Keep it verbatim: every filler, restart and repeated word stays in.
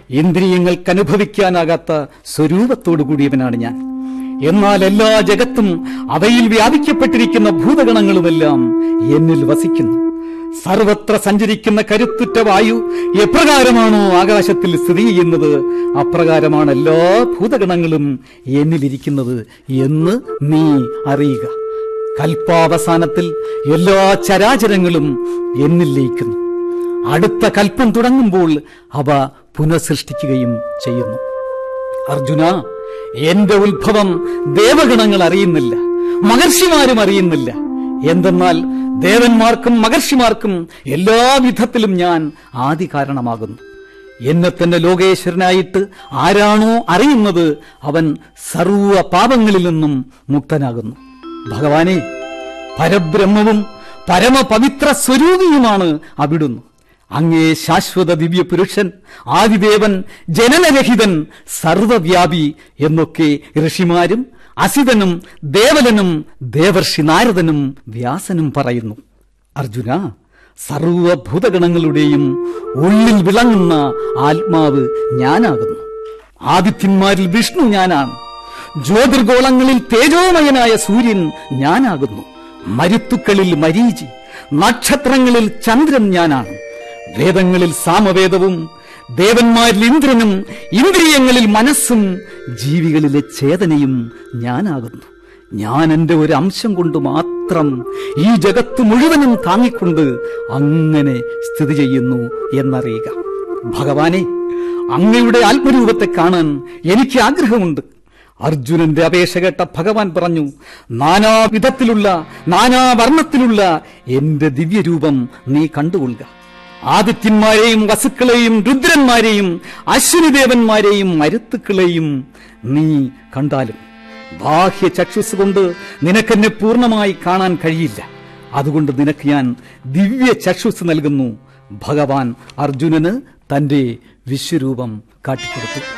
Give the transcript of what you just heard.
ഇന്ദ്രിയങ്ങൾക്ക് അനുഭവിക്കാനാകാത്ത സ്വരൂപത്തോടു കൂടിയവനാണ് ഞാൻ. എന്നാൽ എല്ലാ ജഗത്തും അവയിൽ വ്യാപിക്കപ്പെട്ടിരിക്കുന്ന ഭൂതഗണങ്ങളുമെല്ലാം എന്നിൽ വസിക്കുന്നു. സർവത്ര സഞ്ചരിക്കുന്ന കരുത്തുറ്റ വായു എപ്രകാരമാണോ ആകാശത്തിൽ സ്ഥിതി ചെയ്യുന്നത്, അപ്രകാരമാണ് എല്ലാ ഭൂതഗണങ്ങളും എന്നിലിരിക്കുന്നത് എന്ന് നീ അറിയുക. കൽപ്പാവസാനത്തിൽ എല്ലാ ചരാചരങ്ങളും എന്നിൽ ലയിക്കുന്നു. അടുത്ത കൽപ്പം തുടങ്ങുമ്പോൾ അവ പുനഃസൃഷ്ടിക്കുകയും ചെയ്യുന്നു. അർജുന, എന്റെ ഉത്ഭവം ദേവഗണങ്ങൾ അറിയുന്നില്ല, മഹർഷിമാരും അറിയുന്നില്ല. എന്തെന്നാൽ ദേവന്മാർക്കും മഹർഷിമാർക്കും എല്ലാവിധത്തിലും ഞാൻ ആദി കാരണമാകുന്നു. എന്നെ തന്നെ ലോകേശ്വരനായിട്ട് ആരാണോ അറിയുന്നത് അവൻ സർവ പാപങ്ങളിൽ നിന്നും മുക്തനാകുന്നു. ഭഗവാനെ, പരബ്രഹ്മവും പരമപവിത്ര സ്വരൂപിയുമാണ് അവിടുന്ന്. അങ്ങേ ശാശ്വത ദിവ്യ പുരുഷൻ, ആദിദേവൻ, ജനനരഹിതൻ, സർവവ്യാപി എന്നൊക്കെ ഋഷിമാരും അസിതനും ദേവലനും ദേവർഷി നാരദനും വ്യാസനും പറയുന്നു. അർജുന, സർവഭൂതഗണങ്ങളുടെയും ഉള്ളിൽ വിളങ്ങുന്ന ആത്മാവ് ഞാനാകുന്നു. ആദിത്യന്മാരിൽ വിഷ്ണു ഞാനാണ്. ജ്യോതിർഗോളങ്ങളിൽ തേജോമയനായ സൂര്യൻ ഞാനാകുന്നു. മരുത്തുക്കളിൽ മരീചി, നക്ഷത്രങ്ങളിൽ ചന്ദ്രൻ ഞാനാണ്. വേദങ്ങളിൽ സാമവേദവും, ദേവന്മാരിൽ ഇന്ദ്രനും, ഇന്ദ്രിയങ്ങളിൽ മനസ്സും, ജീവികളിലെ ചേതനയും ഞാനാകുന്നു. ഞാൻ എന്റെ ഒരു അംശം കൊണ്ട് മാത്രം ഈ ജഗത്ത് മുഴുവനും താങ്ങിക്കൊണ്ട് അങ്ങനെ സ്ഥിതി ചെയ്യുന്നു എന്നറിയുക. ഭഗവാനെ, അങ്ങയുടെ ആത്മരൂപത്തെ കാണാൻ എനിക്ക് ആഗ്രഹമുണ്ട്. അർജുനന്റെ അപേക്ഷ കേട്ട ഭഗവാൻ പറഞ്ഞു, നാനാവിധത്തിലുള്ള നാനാവർണ്ണത്തിലുള്ള എന്റെ ദിവ്യരൂപം നീ കണ്ടുകൊള്ളുക. ആദിത്യന്മാരെയും വസുക്കളെയും രുദ്രന്മാരെയും അശ്വിനിദേവന്മാരെയും മരുത്തുക്കളെയും നീ കണ്ടാലും ബാഹ്യ ചക്ഷുസ് കൊണ്ട് നിനക്കെന്നെ പൂർണ്ണമായി കാണാൻ കഴിയില്ല. അതുകൊണ്ട് നിനക്ക് ഞാൻ ദിവ്യ ചക്ഷുസ് നൽകുന്നു. ഭഗവാൻ അർജുനന് തന്റെ വിശ്വരൂപം കാട്ടിക്കൊടുത്തു.